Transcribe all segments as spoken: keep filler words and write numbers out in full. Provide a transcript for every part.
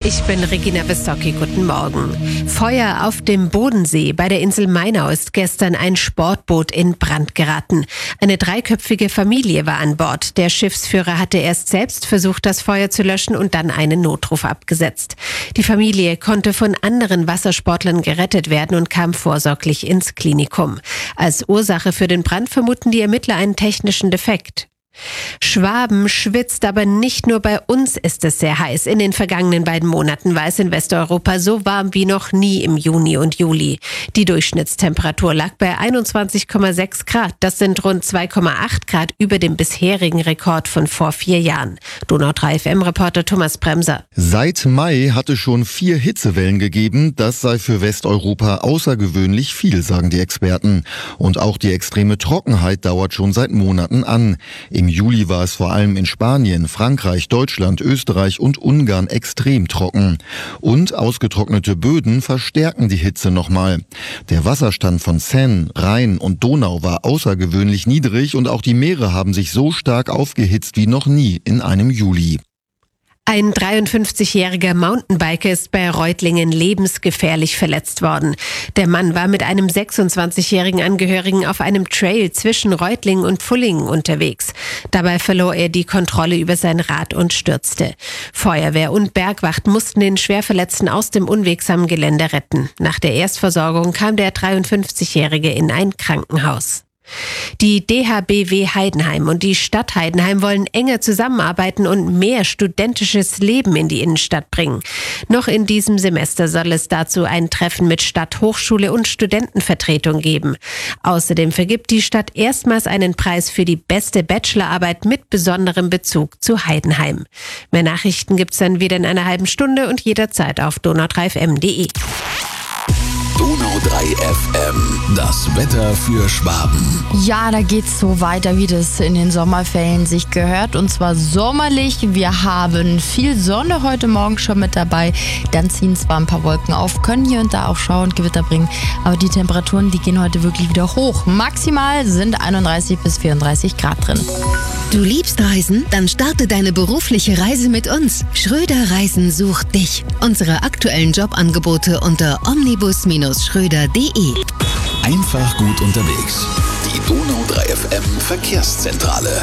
Ich bin Regina Bissocki, guten Morgen. Feuer auf dem Bodensee. Bei der Insel Mainau ist gestern ein Sportboot in Brand geraten. Eine dreiköpfige Familie war an Bord. Der Schiffsführer hatte erst selbst versucht, das Feuer zu löschen und dann einen Notruf abgesetzt. Die Familie konnte von anderen Wassersportlern gerettet werden und kam vorsorglich ins Klinikum. Als Ursache für den Brand vermuten die Ermittler einen technischen Defekt. Schwaben schwitzt, aber nicht nur bei uns ist es sehr heiß. In den vergangenen beiden Monaten war es in Westeuropa so warm wie noch nie im Juni und Juli. Die Durchschnittstemperatur lag bei einundzwanzig Komma sechs Grad. Das sind rund zwei Komma acht Grad über dem bisherigen Rekord von vor vier Jahren. Donau drei F M-Reporter Thomas Bremser. Seit Mai hatte schon vier Hitzewellen gegeben. Das sei für Westeuropa außergewöhnlich viel, sagen die Experten. Und auch die extreme Trockenheit dauert schon seit Monaten an. Im Juli war es vor allem in Spanien, Frankreich, Deutschland, Österreich und Ungarn extrem trocken. Und ausgetrocknete Böden verstärken die Hitze nochmal. Der Wasserstand von Seine, Rhein und Donau war außergewöhnlich niedrig und auch die Meere haben sich so stark aufgehitzt wie noch nie in einem Juli. Ein dreiundfünfzigjähriger Mountainbiker ist bei Reutlingen lebensgefährlich verletzt worden. Der Mann war mit einem sechsundzwanzigjährigen Angehörigen auf einem Trail zwischen Reutlingen und Pfullingen unterwegs. Dabei verlor er die Kontrolle über sein Rad und stürzte. Feuerwehr und Bergwacht mussten den Schwerverletzten aus dem unwegsamen Gelände retten. Nach der Erstversorgung kam der dreiundfünfzigjährige in ein Krankenhaus. Die D H B W Heidenheim und die Stadt Heidenheim wollen enger zusammenarbeiten und mehr studentisches Leben in die Innenstadt bringen. Noch in diesem Semester soll es dazu ein Treffen mit Stadt, Hochschule und Studentenvertretung geben. Außerdem vergibt die Stadt erstmals einen Preis für die beste Bachelorarbeit mit besonderem Bezug zu Heidenheim. Mehr Nachrichten gibt's dann wieder in einer halben Stunde und jederzeit auf donau drei f m punkt de. Donau drei F M, das Wetter für Schwaben. Ja, da geht's so weiter, wie das in den Sommerferien sich gehört. Und zwar sommerlich. Wir haben viel Sonne heute Morgen schon mit dabei. Dann ziehen zwar ein paar Wolken auf, können hier und da auch Schauer und Gewitter bringen. Aber die Temperaturen, die gehen heute wirklich wieder hoch. Maximal sind einunddreißig bis vierunddreißig Grad drin. Du liebst Reisen? Dann starte deine berufliche Reise mit uns. Schröder Reisen sucht dich. Unsere aktuellen Jobangebote unter omnibus Schröder punkt de. Einfach gut unterwegs. Die Donau drei F M Verkehrszentrale.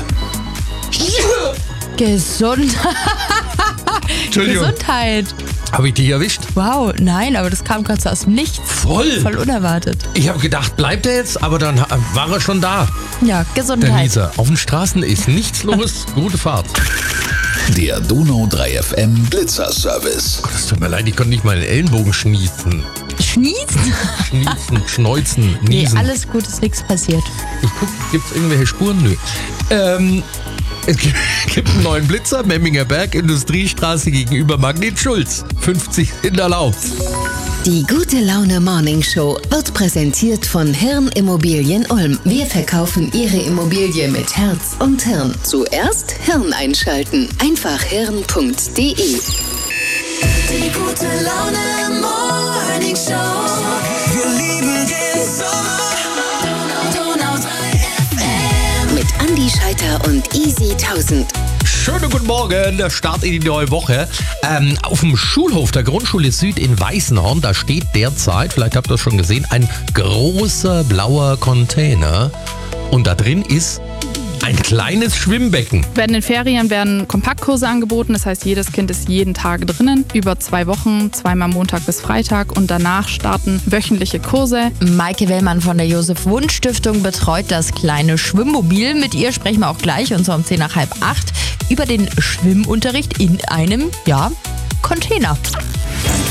Gesund. Gesundheit. Habe ich dich erwischt? Wow, nein, aber das kam ganz aus dem Nichts. Voll. Voll unerwartet. Ich habe gedacht, bleibt er jetzt? Aber dann war er schon da. Ja, Gesundheit. Der Lisa, auf den Straßen ist nichts los. Gute Fahrt. Der Donau drei F M Blitzerservice. Gott, es tut mir leid, ich konnte nicht mal den Ellenbogen schnießen. Schnießen? Schnießen, schneuzen, niesen. Nee, alles gut, ist nichts passiert. Ich guck, gibt's irgendwelche Spuren? Nö. Ähm, es gibt einen neuen Blitzer, Memminger Berg, Industriestraße gegenüber Magnet Schulz. fünfzig sind erlaubt. Die Gute Laune Morning Show wird präsentiert von Hirn Immobilien Ulm. Wir verkaufen Ihre Immobilie mit Herz und Hirn. Zuerst Hirn einschalten. Einfach hirn punkt de. Die Gute Laune Morning Show. Wir lieben den Sommer. Donau drei F M. Mit Andi Scheiter und Easy tausend. Schönen guten Morgen, der Start in die neue Woche. Ähm, auf dem Schulhof der Grundschule Süd in Weißenhorn, da steht derzeit, vielleicht habt ihr das schon gesehen, ein großer blauer Container. Und da drin ist ein kleines Schwimmbecken. Während den Ferien werden Kompaktkurse angeboten, das heißt, jedes Kind ist jeden Tag drinnen, über zwei Wochen, zweimal Montag bis Freitag und danach starten wöchentliche Kurse. Maike Wellmann von der Josef-Wunsch-Stiftung betreut das kleine Schwimmmobil. Mit ihr sprechen wir auch gleich, und zwar um zehn nach halb acht, über den Schwimmunterricht in einem, ja, Container.